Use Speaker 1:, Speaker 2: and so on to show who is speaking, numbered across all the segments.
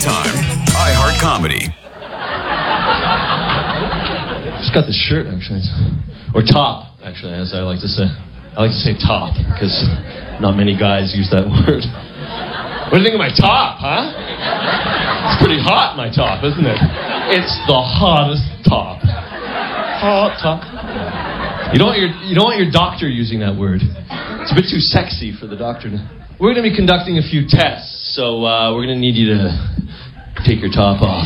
Speaker 1: Time. iHeart Comedy.
Speaker 2: Just got this shirt, actually. Or top, actually, as I like to say. I like to say top, because not many guys use that word. What do you think of my top, huh? It's pretty hot, my top, isn't it? It's the hottest top. Hot top. You don't want your doctor using that word. It's a bit too sexy for the doctor. We're going to be conducting a few tests, so we're going to need you to take your top off.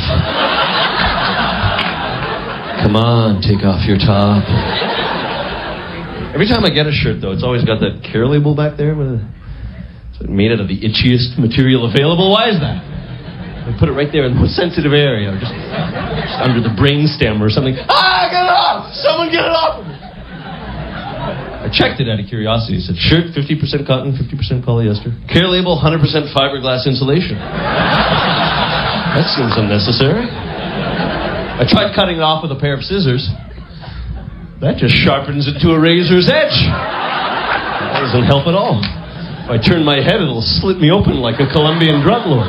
Speaker 2: Come on, take off your top. Every time I get a shirt, though, it's always got that care label back there. It's made out of the itchiest material available. Why is that? They put it right there in the most sensitive area, or just under the brainstem or something. Ah, get it off! Someone get it off! I checked it out of curiosity. It said, shirt, 50% cotton, 50% polyester. Care label, 100% fiberglass insulation. That seems unnecessary. I tried cutting it off with a pair of scissors. That just sharpens it to a razor's edge. That doesn't help at all. If I turn my head, it'll slit me open like a Colombian drug lord.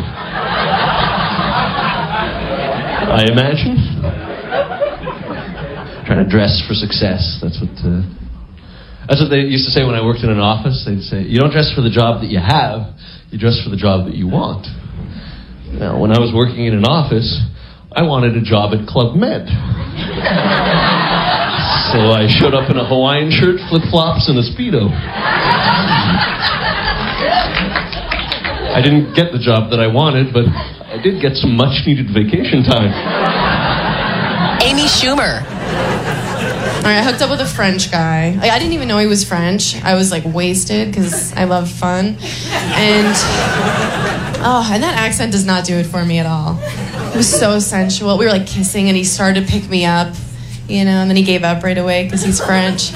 Speaker 2: I imagine. Trying to dress for success. That's what they used to say when I worked in an office. They'd say, you don't dress for the job that you have, you dress for the job that you want. Now, when I was working in an office, I wanted a job at Club Med. So I showed up in a Hawaiian shirt, flip-flops, and a Speedo. I didn't get the job that I wanted, but I did get some much-needed vacation time.
Speaker 3: Amy Schumer.
Speaker 4: All right, I hooked up with a French guy. I didn't even know he was French. I was wasted because I love fun. And that accent does not do it for me at all. It was so sensual. We were kissing and he started to pick me up, and then he gave up right away because he's French.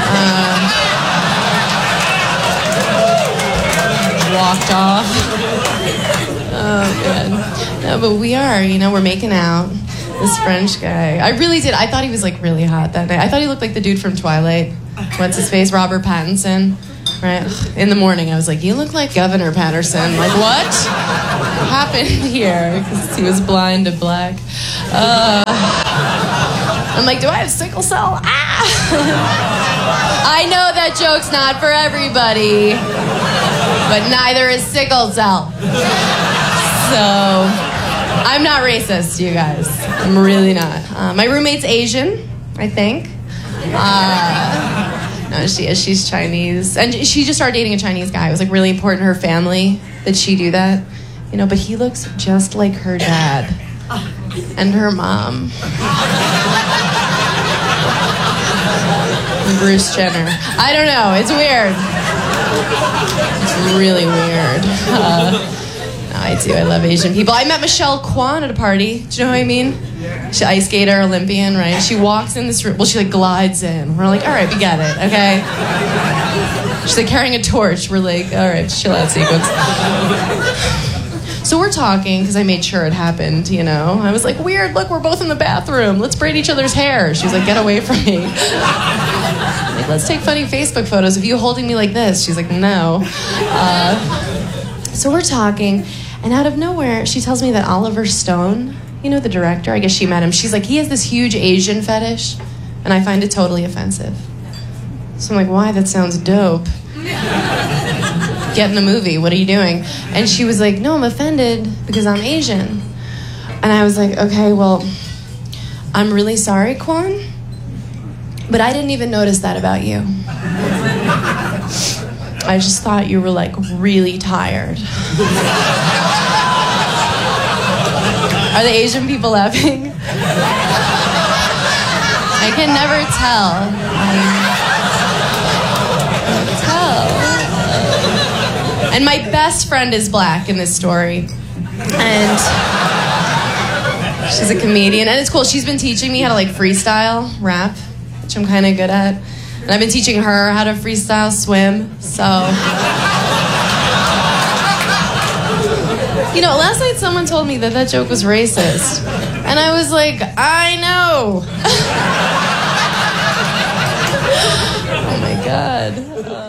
Speaker 4: Walked off. Oh, man. No, but we are, we're making out. This French guy. I really did. I thought he was really hot that night. I thought he looked like the dude from Twilight. What's his face? Robert Pattinson. Right? In the morning, I was like, you look like Governor Patterson. What happened here? Because he was blind to black. I'm like, do I have sickle cell? I know that joke's not for everybody, but neither is sickle cell. So, I'm not racist, you guys. I'm really not. My roommate's Asian, I think. No, she is. She's Chinese. And she just started dating a Chinese guy. It was really important to her family that she do that. But he looks just like her dad and her mom. Bruce Jenner. I don't know. It's weird. It's really weird. I do. I love Asian people. I met Michelle Kwan at a party. Do you know who I mean? She's an ice skater, Olympian, right? She walks in this room. Well, she glides in. We're all all right, we get it, okay? She's carrying a torch. We're all right, chill out sequence. So we're talking, because I made sure it happened, I was weird, look, we're both in the bathroom. Let's braid each other's hair. She was get away from me. Let's take funny Facebook photos of you holding me like this. She's no. So we're talking, and out of nowhere, she tells me that Oliver Stone, the director, I guess she met him. She's he has this huge Asian fetish, and I find it totally offensive. So I'm why? That sounds dope. Get in the movie. What are you doing? And she was no, I'm offended because I'm Asian. And I was okay, well, I'm really sorry, Kwan, but I didn't even notice that about you. I just thought you were really tired. Are the Asian people laughing? I can never tell. And my best friend is black in this story. And she's a comedian. And it's cool. She's been teaching me how to freestyle rap, which I'm kind of good at. And I've been teaching her how to freestyle swim. So, last night someone told me that joke was racist. And I was I know. Oh my God.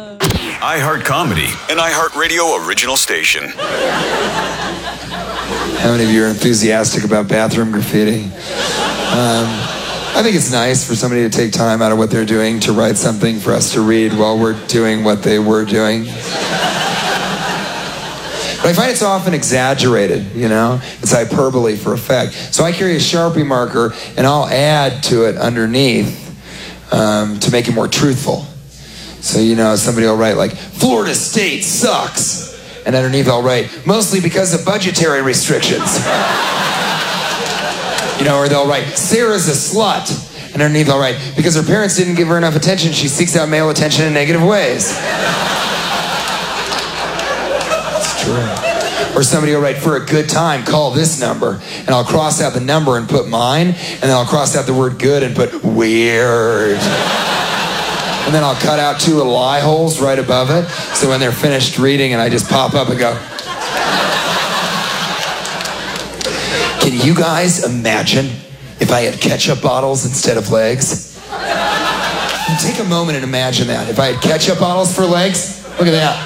Speaker 1: iHeart Comedy, an iHeart Radio original station.
Speaker 5: How many of you are enthusiastic about bathroom graffiti? I think it's nice for somebody to take time out of what they're doing to write something for us to read while we're doing what they were doing. But I find it's often exaggerated, you know? It's hyperbole for effect. So I carry a Sharpie marker, and I'll add to it underneath to make it more truthful. So, you know, somebody will write like, Florida State sucks. And underneath I'll write, mostly because of budgetary restrictions. You know, or they'll write, Sarah's a slut. And underneath I'll write, because her parents didn't give her enough attention, she seeks out male attention in negative ways. It's true. Or somebody will write, for a good time, call this number. And I'll cross out the number and put mine, and then I'll cross out the word good and put weird. And then I'll cut out 2 little eye holes right above it, so when they're finished reading and I just pop up and go, can you guys imagine if I had ketchup bottles instead of legs? Take a moment and imagine that. If I had ketchup bottles for legs, look at that.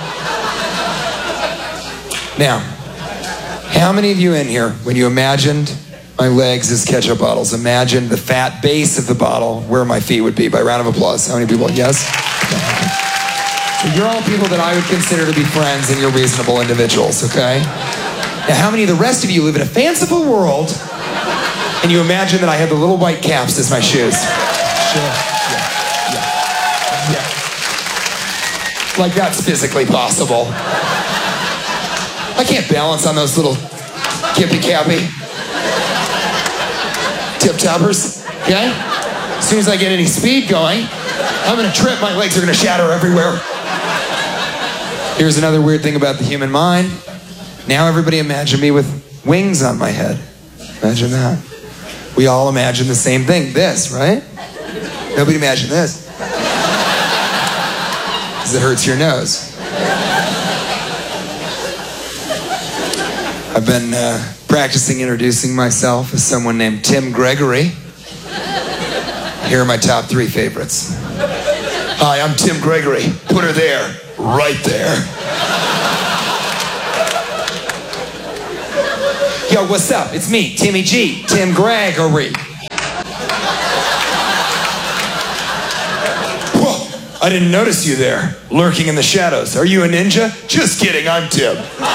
Speaker 5: Now, how many of you in here, when you imagined my legs as ketchup bottles, imagine the fat base of the bottle where my feet would be? By round of applause. How many people? Yes? So you're all people that I would consider to be friends, and you're reasonable individuals, okay? Now, how many of the rest of you live in a fanciful world and you imagine that I had the little white caps as my shoes? Sure. Yeah. Like that's physically possible. I can't balance on those little kippy-cappy tip-toppers, okay? As soon as I get any speed going, I'm gonna trip, my legs are gonna shatter everywhere. Here's another weird thing about the human mind. Now everybody imagine me with wings on my head. Imagine that. We all imagine the same thing. This, right? Nobody imagined this. Because it hurts your nose. I've been practicing introducing myself as someone named Tim Gregory. Here are my top 3 favorites. Hi, I'm Tim Gregory. Put her there. Right there. Yo, what's up? It's me, Timmy G. Tim Gregory. Whoa, I didn't notice you there, lurking in the shadows. Are you a ninja? Just kidding, I'm Tim.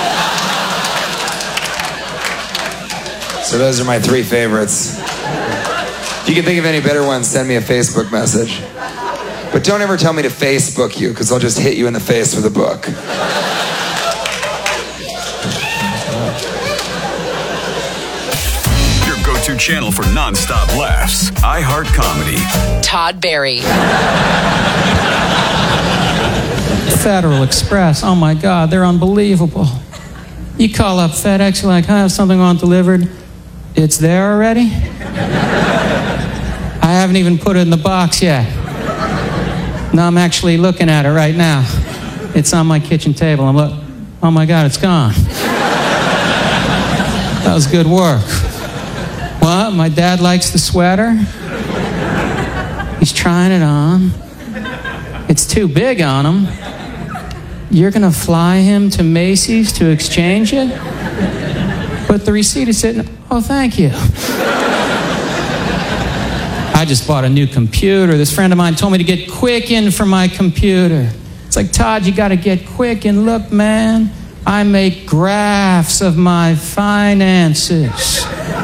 Speaker 5: So those are my 3 favorites. If you can think of any better ones, send me a Facebook message. But don't ever tell me to Facebook you, because I'll just hit you in the face with a book.
Speaker 1: Your go-to channel for non-stop laughs. iHeart Comedy.
Speaker 3: Todd Barry.
Speaker 6: Federal Express, oh my God, they're unbelievable. You call up FedEx, you're like, I have something on delivered. It's there already? I haven't even put it in the box yet. No, I'm actually looking at it right now. It's on my kitchen table. I'm like, oh my God, it's gone. That was good work. What? My dad likes the sweater? He's trying it on. It's too big on him. You're gonna fly him to Macy's to exchange it? But the receipt is sitting, oh, thank you. I just bought a new computer. This friend of mine told me to get Quicken for my computer. It's like, Todd, you gotta get Quicken. Look, man, I make graphs of my finances.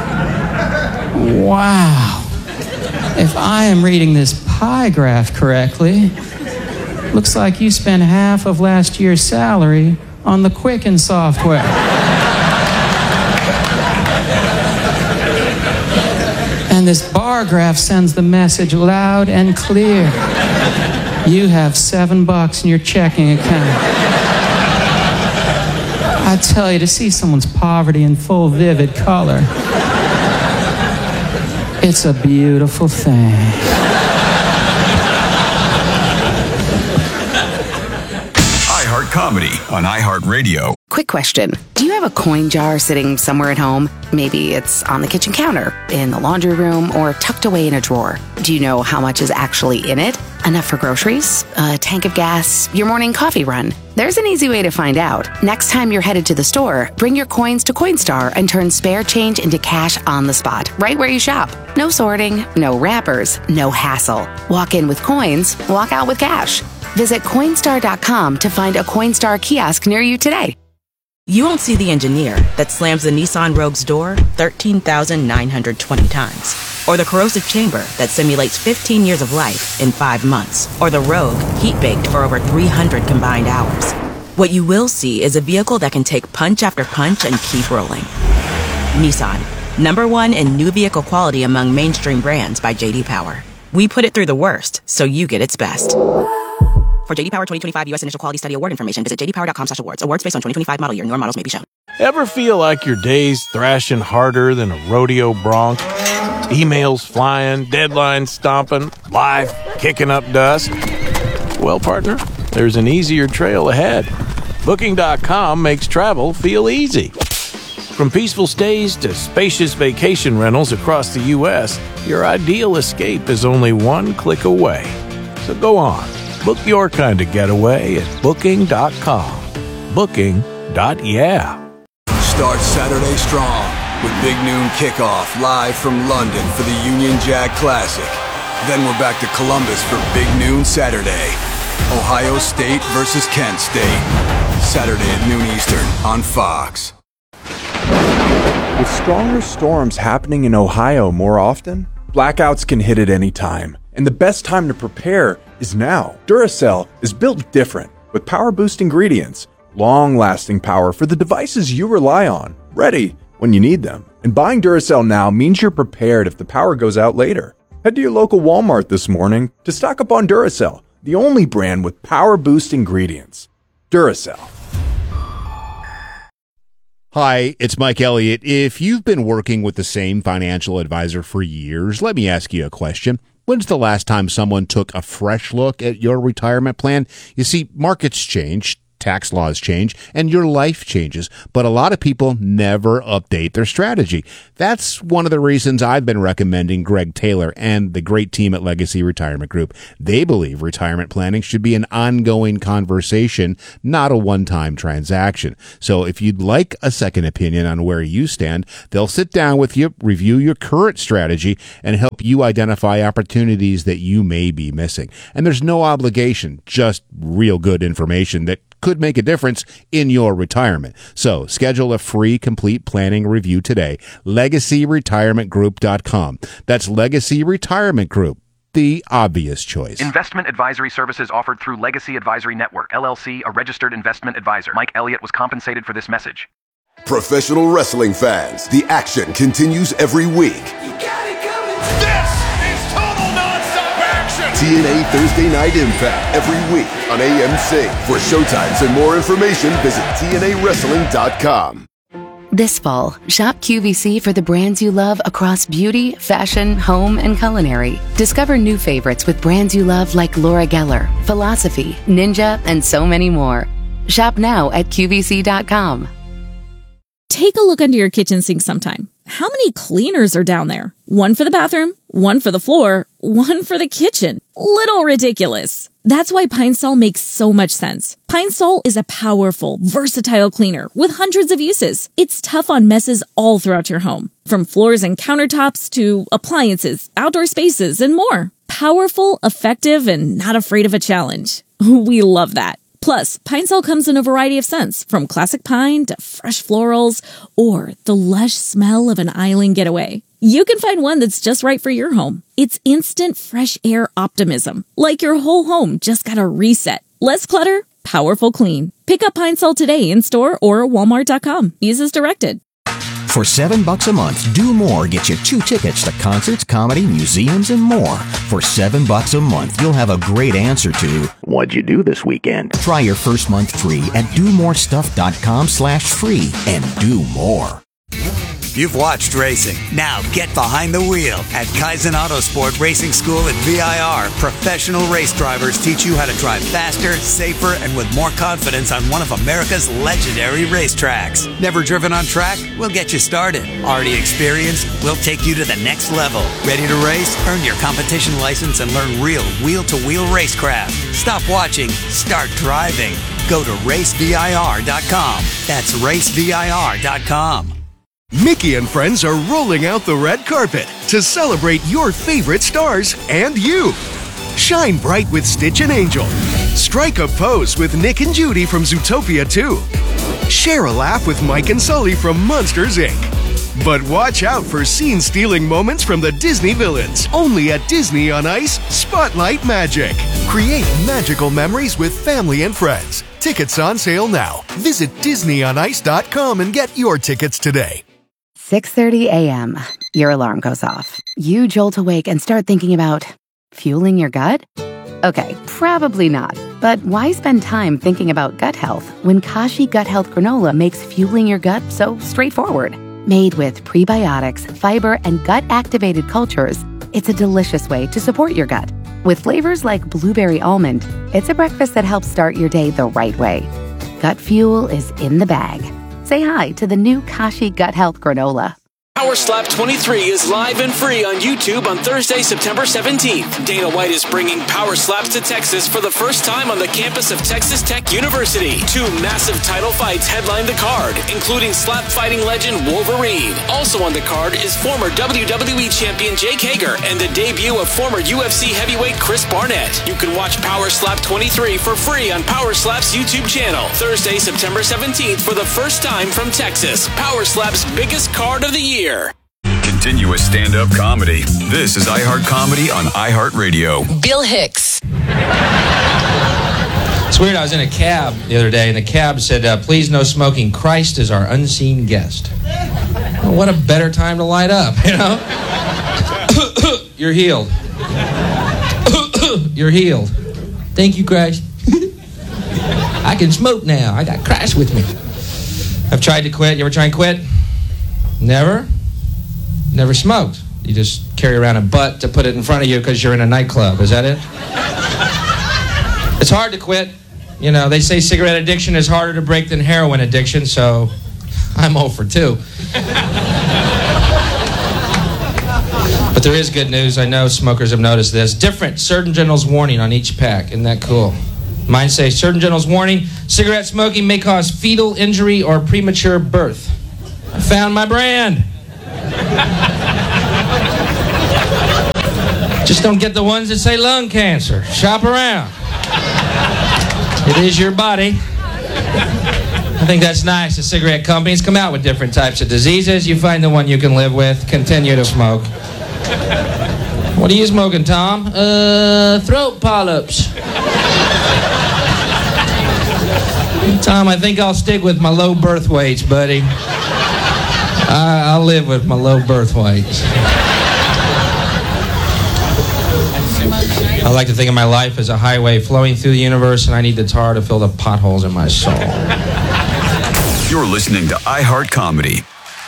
Speaker 6: Wow. If I am reading this pie graph correctly, looks like you spent half of last year's salary on the Quicken software. And this bar graph sends the message loud and clear. You have $7 in your checking account. I tell you, to see someone's poverty in full vivid color, it's a beautiful thing.
Speaker 1: iHeart Comedy on iHeartRadio.
Speaker 7: Quick question. Do you have a coin jar sitting somewhere at home? Maybe it's on the kitchen counter, in the laundry room, or tucked away in a drawer. Do you know how much is actually in it? Enough for groceries, a tank of gas, your morning coffee run? There's an easy way to find out. Next time you're headed to the store, bring your coins to Coinstar and turn spare change into cash on the spot, right where you shop. No sorting, no wrappers, no hassle. Walk in with coins, walk out with cash. Visit Coinstar.com to find a Coinstar kiosk near you today.
Speaker 8: You won't see the engineer that slams the Nissan Rogue's door 13,920 times. Or the corrosive chamber that simulates 15 years of life in 5 months. Or the Rogue heat-baked for over 300 combined hours. What you will see is a vehicle that can take punch after punch and keep rolling. Nissan, #1 in new vehicle quality among mainstream brands by J.D. Power. We put it through the worst, so you get its best. For J.D. Power 2025 U.S. Initial Quality Study Award information, visit jdpower.com/awards. Awards based on 2025 model year. Newer models may be shown.
Speaker 9: Ever feel like your day's thrashing harder than a rodeo bronc? Emails flying, deadlines stomping, life kicking up dust? Well, partner, there's an easier trail ahead. Booking.com makes travel feel easy. From peaceful stays to spacious vacation rentals across the U.S., your ideal escape is only one click away. So go on. Book your kind of getaway at Booking.com. Booking.yeah.
Speaker 10: Start Saturday strong with Big Noon Kickoff live from London for the Union Jack Classic. Then we're back to Columbus for Big Noon Saturday. Ohio State versus Kent State. Saturday at noon Eastern on Fox.
Speaker 11: With stronger storms happening in Ohio more often, blackouts can hit at any time. And the best time to prepare is now. Duracell is built different with power boost ingredients, long-lasting power for the devices you rely on, ready when you need them. And buying Duracell now means you're prepared if the power goes out later. Head to your local Walmart this morning to stock up on Duracell, the only brand with power boost ingredients. Duracell.
Speaker 12: Hi, it's Mike Elliott. If you've been working with the same financial advisor for years, let me ask you a question. When's the last time someone took a fresh look at your retirement plan? You see, markets change, tax laws change, and your life changes, but a lot of people never update their strategy. That's one of the reasons I've been recommending Greg Taylor and the great team at Legacy Retirement Group. They believe retirement planning should be an ongoing conversation, not a one-time transaction. So if you'd like a second opinion on where you stand, they'll sit down with you, review your current strategy, and help you identify opportunities that you may be missing. And there's no obligation, just real good information that could make a difference in your retirement. So schedule a free complete planning review today. LegacyRetirementGroup.com. That's Legacy Retirement Group, the obvious choice.
Speaker 13: Investment advisory services offered through Legacy Advisory Network, LLC, a registered investment advisor. Mike Elliott was compensated for this message.
Speaker 14: Professional wrestling fans, the action continues every week. TNA Thursday Night Impact every week on AMC. For showtimes and more information, visit TNAWrestling.com.
Speaker 7: This fall, shop QVC for the brands you love across beauty, fashion, home, and culinary. Discover new favorites with brands you love like Laura Geller, Philosophy, Ninja, and so many more. Shop now at QVC.com.
Speaker 15: Take a look under your kitchen sink sometime. How many cleaners are down there? One for the bathroom, one for the floor, one for the kitchen. Little ridiculous. That's why Pine Sol makes so much sense. Pine Sol is a powerful, versatile cleaner with hundreds of uses. It's tough on messes all throughout your home, from floors and countertops to appliances, outdoor spaces, and more. Powerful, effective, and not afraid of a challenge. We love that. Plus, Pine Sol comes in a variety of scents, from classic pine to fresh florals, or the lush smell of an island getaway. You can find one that's just right for your home. It's instant fresh air optimism, like your whole home just got a reset. Less clutter, powerful clean. Pick up Pine Sol today in store or Walmart.com. Use as directed.
Speaker 16: For $7 a month, Do More gets you 2 tickets to concerts, comedy, museums, and more. For $7 a month, you'll have a great answer to, what'd you do this weekend? Try your first month free at domorestuff.com/free and do more.
Speaker 17: You've watched racing. Now get behind the wheel. At Kaizen Autosport Racing School at VIR, professional race drivers teach you how to drive faster, safer, and with more confidence on one of America's legendary racetracks. Never driven on track? We'll get you started. Already experienced? We'll take you to the next level. Ready to race? Earn your competition license and learn real wheel-to-wheel racecraft. Stop watching. Start driving. Go to racevir.com. That's racevir.com.
Speaker 18: Mickey and friends are rolling out the red carpet to celebrate your favorite stars and you. Shine bright with Stitch and Angel. Strike a pose with Nick and Judy from Zootopia 2. Share a laugh with Mike and Sully from Monsters, Inc. But watch out for scene-stealing moments from the Disney villains. Only at Disney on Ice, Spotlight Magic. Create magical memories with family and friends. Tickets on sale now. Visit DisneyOnIce.com and get your tickets today.
Speaker 7: 6:30 a.m. Your alarm goes off. You jolt awake and start thinking about fueling your gut? Okay, probably not. But why spend time thinking about gut health when Kashi Gut Health Granola makes fueling your gut so straightforward? Made with prebiotics, fiber, and gut-activated cultures, it's a delicious way to support your gut. With flavors like blueberry almond, it's a breakfast that helps start your day the right way. Gut fuel is in the bag. Say hi to the new Kashi Gut Health Granola.
Speaker 19: Power Slap 23 is live and free on YouTube on Thursday, September 17th. Dana White is bringing Power Slaps to Texas for the first time on the campus of Texas Tech University. 2 massive title fights headline the card, including slap fighting legend Wolverine. Also on the card is former WWE champion Jake Hager and the debut of former UFC heavyweight Chris Barnett. You can watch Power Slap 23 for free on Power Slap's YouTube channel. Thursday, September 17th for the first time from Texas. Power Slap's biggest card of the year.
Speaker 1: Continuous stand-up comedy. This is iHeart Comedy on iHeartRadio.
Speaker 3: Bill Hicks.
Speaker 6: It's weird. I was in a cab the other day, and the cab said, "Please, no smoking. Christ is our unseen guest." Well, what a better time to light up, you know? You're healed. You're healed. Thank you, Christ. I can smoke now. I got Christ with me. I've tried to quit. You ever try and quit? Never? Never smoked. You just carry around a butt to put it in front of you because you're in a nightclub. Is that it? It's hard to quit. You know, they say cigarette addiction is harder to break than heroin addiction, so I'm 0 for 2. But there is good news. I know smokers have noticed this. Different Surgeon General's warning on each pack. Isn't that cool? Mine says, Surgeon General's warning, cigarette smoking may cause fetal injury or premature birth. I found my brand. Just don't get the ones that say lung cancer. Shop around. It is your body. I think that's nice. The cigarette companies come out with different types of diseases. You find the one you can live with. Continue to smoke. What are you smoking, Tom? Throat polyps. Tom, I think I'll stick with my low birth weights, buddy. I'll live with my low birth weights. I like to think of my life as a highway flowing through the universe, and I need the tar to fill the potholes in my soul.
Speaker 1: You're listening to iHeart Comedy.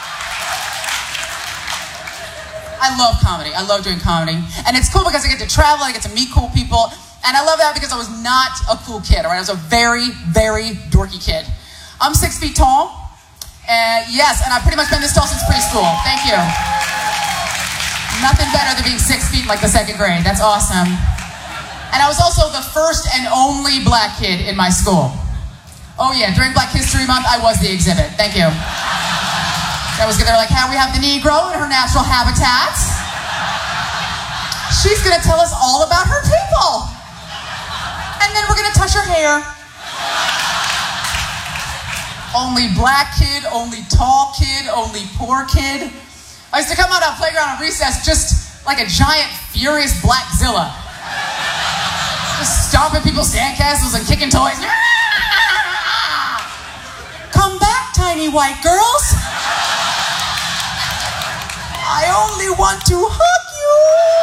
Speaker 20: I love comedy. I love doing comedy. And it's cool because I get to travel, I get to meet cool people. And I love that because I was not a cool kid, all right? I was a very, very dorky kid. I'm 6 feet tall. Yes, and I've pretty much been this tall since preschool. Thank you. Nothing better than being 6 feet like the second grade. That's awesome. And I was also the first and only black kid in my school. Oh yeah, during Black History Month, I was the exhibit. Thank you. That was good. They're like, how we have the Negro in her natural habitat. She's gonna tell us all about her people. And then we're gonna touch her hair. Only black kid, only tall kid, only poor kid. I used to come out on playground at recess just like a giant, furious blackzilla. Just stomping people's sandcastles and kicking toys. Come back, tiny white girls. I only want to hug you.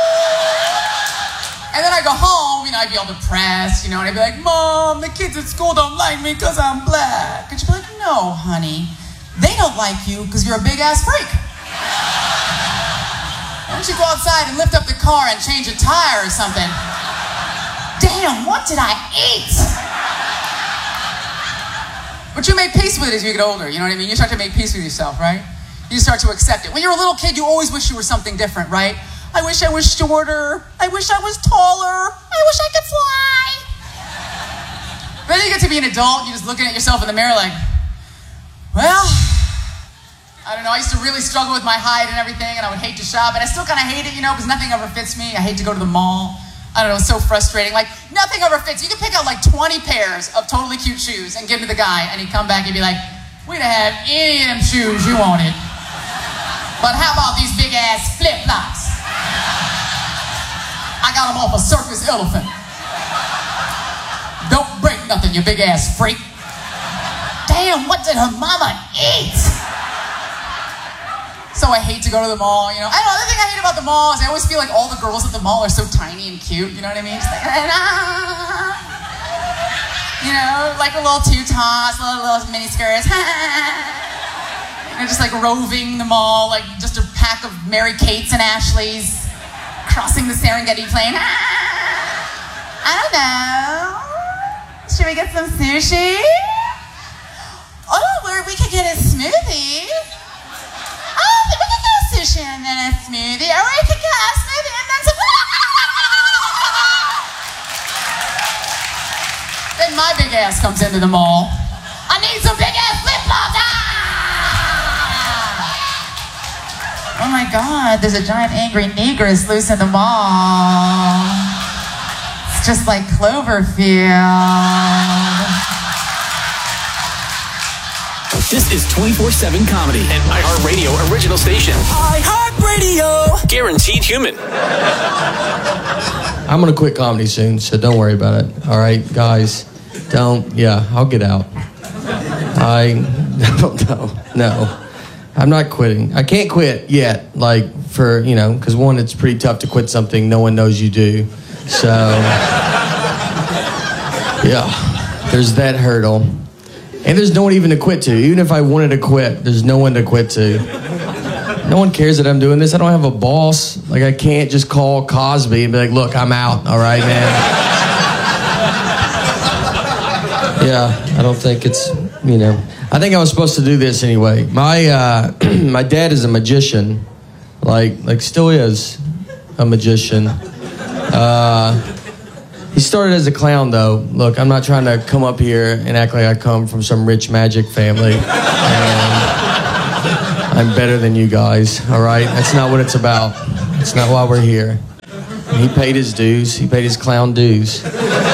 Speaker 20: And then I go home, I'd be all depressed, and I'd be like, Mom, the kids at school don't like me because I'm black. And she'd be like, no, honey, they don't like you because you're a big-ass freak. don't you go outside and lift up the car and change a tire or something? Damn, what did I eat? But you make peace with it as you get older, you know what I mean? You start to make peace with yourself, right? You start to accept it. When you're a little kid, you always wish you were something different, right? I wish I was shorter. I wish I was taller. I wish I could fly. But then you get to be an adult, you're just looking at yourself in the mirror like, well, I don't know, I used to really struggle with my height and everything, and I would hate to shop, and I still kind of hate it, you know, because nothing ever fits me. I hate to go to the mall. I don't know, it's so frustrating. Like, nothing ever fits. You could pick out like 20 pairs of totally cute shoes and give them to the guy, and he'd come back and be like, we don't have any of them shoes you wanted. But how about these big ass flip-flops? I got them off a circus elephant. Don't break nothing, you big ass freak. Damn, what did her mama eat? So I hate to go to the mall, you know. I don't know, the thing I hate about the mall is I always feel like all the girls at the mall are so tiny and cute, you know what I mean? Just like, you know, like a little two-toss, little mini skirts. Just like roving the mall, like just a pack of Mary Kates and Ashleys crossing the Serengeti plain. I don't know. Should we get some sushi? Oh, we could get a smoothie. Oh, we could get a sushi and then a smoothie. Or we could get a smoothie and then some... Then my big ass comes into the mall. I need some big ass flip-flops. Oh my God, there's a giant angry negress loose in the mall. It's just like Cloverfield.
Speaker 19: This is 24/7 comedy, an iHeartRadio original station. iHeartRadio. Guaranteed human.
Speaker 2: I'm going to quit comedy soon, so don't worry about it. All right, guys? I'll get out. I don't know. No. I'm not quitting. I can't quit yet, because one, it's pretty tough to quit something no one knows you do. So, yeah, there's that hurdle. And there's no one even to quit to. Even if I wanted to quit, there's no one to quit to. No one cares that I'm doing this. I don't have a boss. Like, I can't just call Cosby and be like, look, I'm out. All right, man. Yeah, I don't think it's, I think I was supposed to do this anyway. My dad is a magician. Like still is a magician. He started as a clown, though. Look, I'm not trying to come up here and act like I come from some rich magic family. I'm better than you guys, all right? That's not what it's about. It's not why we're here. He paid his dues. He paid his clown dues.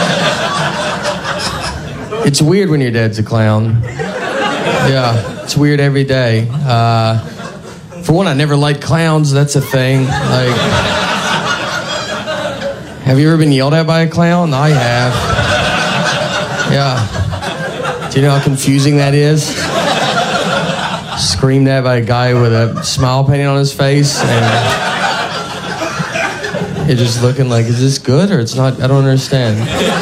Speaker 2: It's weird when your dad's a clown. Yeah, it's weird every day. For one, I never liked clowns. That's a thing. Have you ever been yelled at by a clown? I have. Yeah. Do you know how confusing that is? Screamed at by a guy with a smile painted on his face, and you're just looking like, is this good or it's not? I don't understand.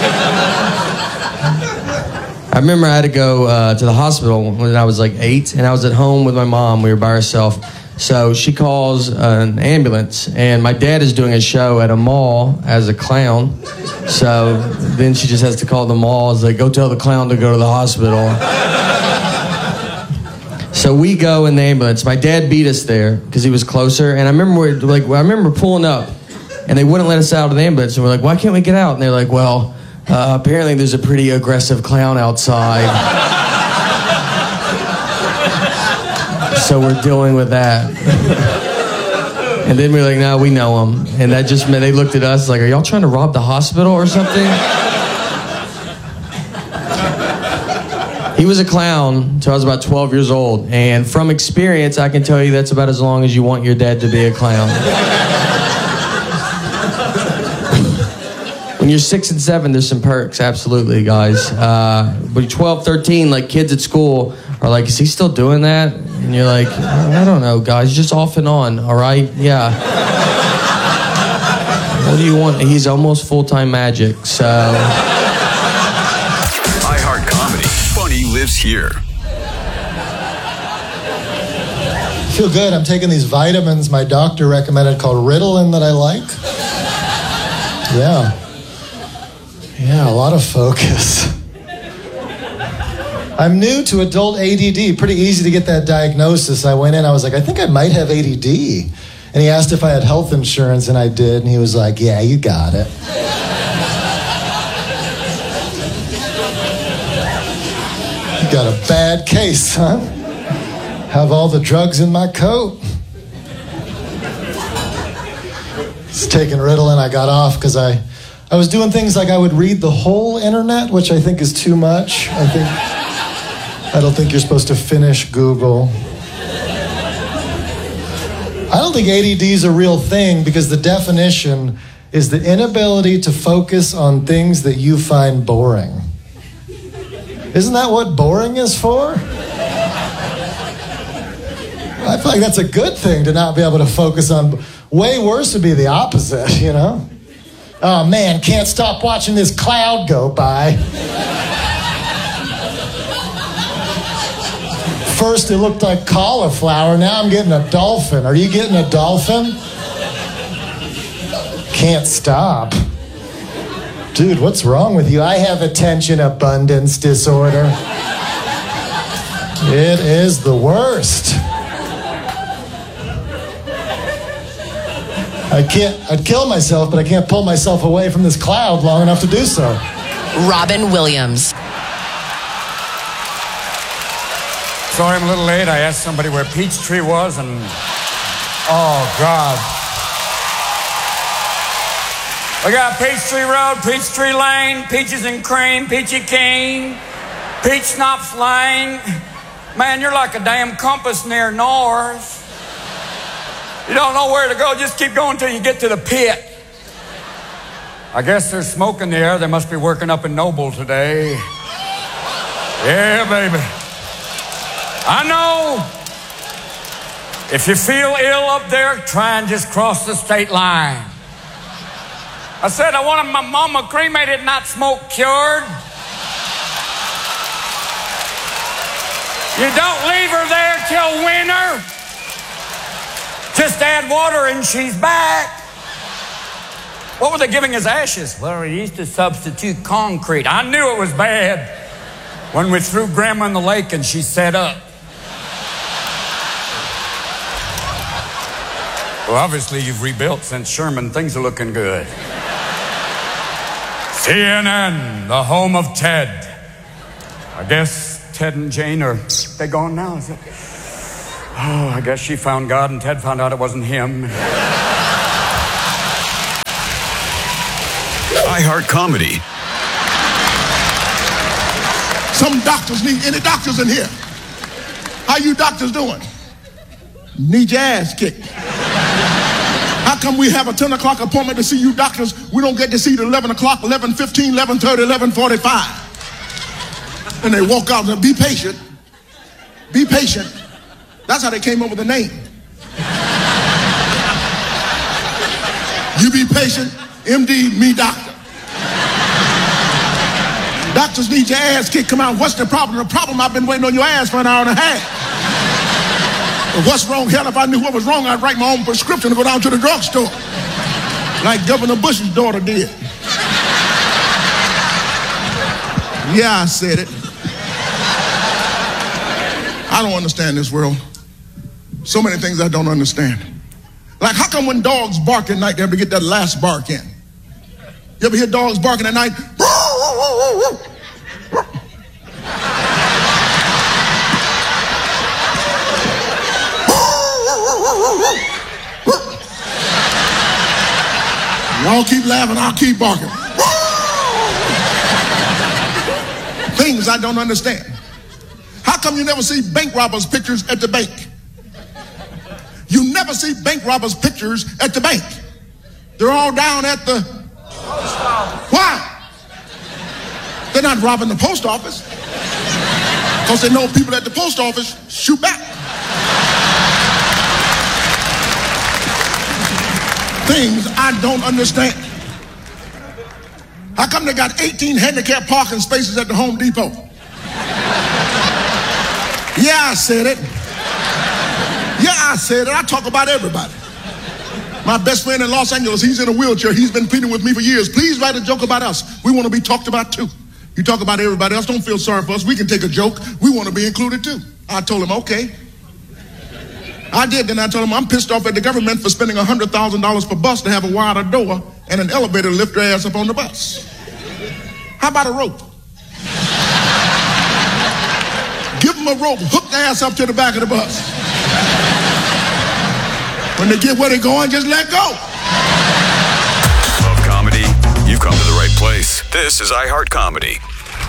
Speaker 2: I remember I had to go to the hospital when I was like 8, and I was at home with my mom. We were by ourselves. So she calls an ambulance, and my dad is doing a show at a mall as a clown. So then she just has to call the mall. It's like, go tell the clown to go to the hospital. So we go in the ambulance. My dad beat us there because he was closer. And I remember pulling up, and they wouldn't let us out of the ambulance. And we're like, why can't we get out? And they're like, well, apparently there's a pretty aggressive clown outside. So we're dealing with that. And then we're like, no, we know him. And that just meant they looked at us like, are y'all trying to rob the hospital or something? He was a clown until I was about 12 years old. And from experience, I can tell you that's about as long as you want your dad to be a clown. When you're 6 and 7, there's some perks, absolutely, guys. When you're 12, 13, like kids at school are like, is he still doing that? And you're like, I don't know, guys, just off and on, all right? Yeah. What do you want? He's almost full-time magic, so.
Speaker 1: iHeart Comedy. Funny lives here.
Speaker 21: feel good. I'm taking these vitamins my doctor recommended called Ritalin that I like. Yeah, a lot of focus. I'm new to adult ADD. Pretty easy to get that diagnosis. I went in, I was like, I think I might have ADD. And he asked if I had health insurance, and I did. And he was like, yeah, you got it. You got a bad case, huh? Have all the drugs in my coat. It's taking Ritalin. I got off because I was doing things like I would read the whole internet, which I think is too much. I don't think you're supposed to finish Google. I don't think ADD is a real thing because the definition is the inability to focus on things that you find boring. Isn't that what boring is for? I feel like that's a good thing to not be able to focus on. Way worse would be the opposite, you know? Oh man, can't stop watching this cloud go by. First it looked like cauliflower, now I'm getting a dolphin. Are you getting a dolphin? Can't stop. Dude, what's wrong with you? I have attention abundance disorder. It is the worst. I'd kill myself, but I can't pull myself away from this cloud long enough to do so.
Speaker 3: Robin Williams.
Speaker 22: Sorry I'm a little late. I asked somebody where Peachtree was, and oh, God. We got Peachtree Road, Peachtree Lane, Peaches and Cream, Peachy King, Peach Schnapps Lane. Man, you're like a damn compass near north. You don't know where to go, just keep going till you get to the pit. I guess there's smoke in the air. They must be working up in Noble today. Yeah, baby. I know. If you feel ill up there, try and just cross the state line. I said I wanted my mama cremated, not smoke cured. You don't leave her there till winter. Just add water and she's back. What were they giving as ashes? Well, we used to substitute concrete. I knew it was bad when we threw Grandma in the lake and she set up. Well, obviously you've rebuilt since Sherman. Things are looking good. CNN, the home of Ted. I guess Ted and Jane they gone now, is it? Oh, I guess she found God and Ted found out it wasn't him.
Speaker 1: iHeart Comedy.
Speaker 23: Some doctors need, any doctors in here? How you doctors doing? Need your ass kicked. How come we have a 10 o'clock appointment to see you doctors? We don't get to see you at 11 o'clock, 11:15, 11:30, 11:45. And they walk out and be patient. Be patient. That's how they came up with the name. You be patient, MD, me doctor. Doctors need your ass kicked. Come out. What's the problem? The problem, I've been waiting on your ass for an hour and a half. But what's wrong? Hell, if I knew what was wrong, I'd write my own prescription and go down to the drugstore. Like Governor Bush's daughter did. Yeah, I said it. I don't understand this world. So many things I don't understand. Like, how come when dogs bark at night, they ever get that last bark in? You ever hear dogs barking at night? Y'all keep laughing, I'll keep barking. Things I don't understand. How come you never see bank robbers' pictures at the bank? You never see bank robbers' pictures at the bank. They're all down at the post office. Why? They're not robbing the post office. Because they know people at the post office shoot back. Things I don't understand. How come they got 18 handicap parking spaces at the Home Depot? Yeah, I said it. Yeah, I said it. I talk about everybody. My best friend in Los Angeles, he's in a wheelchair. He's been pleading with me for years. Please write a joke about us. We want to be talked about too. You talk about everybody else. Don't feel sorry for us. We can take a joke. We want to be included too. I told him, okay. I did. Then I told him, I'm pissed off at the government for spending $100,000 per bus to have a wider door and an elevator to lift your ass up on the bus. How about a rope? Give them a rope. Hook their ass up to the back of the bus. When they get where they're going, just let go.
Speaker 1: Love comedy? You've come to the right place. This is iHeart Comedy.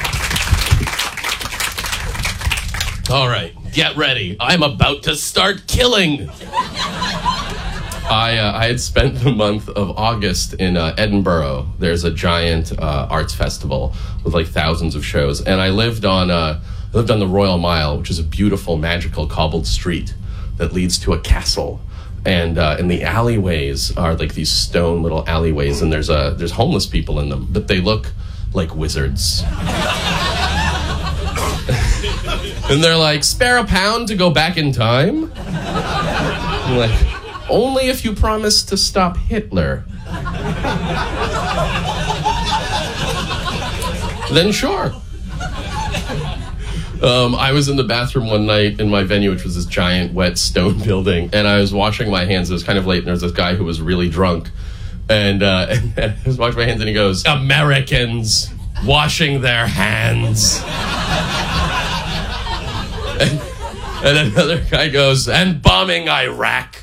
Speaker 4: All right, get ready. I'm about to start killing. I had spent the month of August in Edinburgh. There's a giant arts festival with like thousands of shows, and I lived on the Royal Mile, which is a beautiful, magical cobbled street that leads to a castle. And the alleyways are like these stone little alleyways, and there's homeless people in them, but they look like wizards. And they're like, spare a pound to go back in time? I'm like, only if you promise to stop Hitler. Then sure. I was in the bathroom one night in my venue, which was this giant wet stone building, and I was washing my hands. It was kind of late, and there was this guy who was really drunk, and I was washing my hands, and he goes, Americans washing their hands. And another guy goes, and bombing Iraq.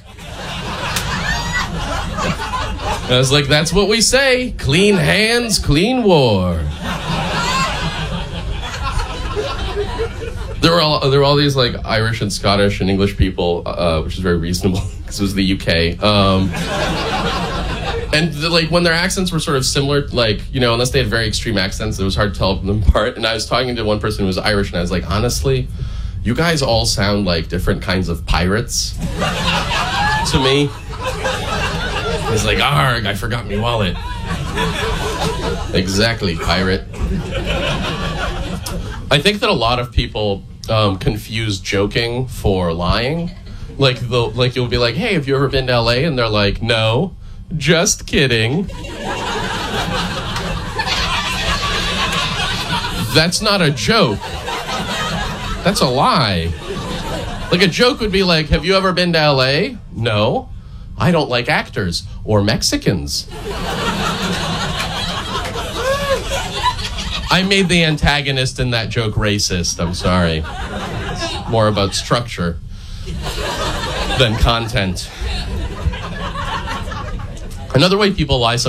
Speaker 4: I was like, that's what we say. Clean hands, clean war. There were all these like Irish and Scottish and English people, which is very reasonable because it was the UK. And like when their accents were sort of similar, like, you know, unless they had very extreme accents, it was hard to tell them apart. And I was talking to one person who was Irish, and I was like, honestly, you guys all sound like different kinds of pirates to me. He's like, arg, I forgot my wallet. Exactly, pirate. I think that a lot of people confuse joking for lying. Like you'll be like, hey, have you ever been to LA? And they're like, no, just kidding. That's not a joke. That's a lie. Like a joke would be like, have you ever been to LA? No. I don't like actors or Mexicans. I made the antagonist in that joke racist. I'm sorry. It's more about structure than content. Another way people lie